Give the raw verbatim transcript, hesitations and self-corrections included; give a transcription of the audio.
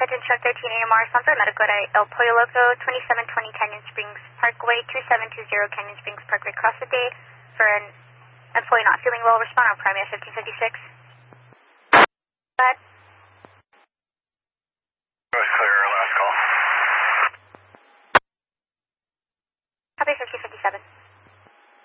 attention truck thirteen A M R, Santo Medical at El Pollo Loco, twenty-seven twenty Canyon Springs Parkway, two seven two zero Canyon Springs Parkway, cross the day for an employee not feeling well. Respond on Prime fifteen fifty-six. Go ahead.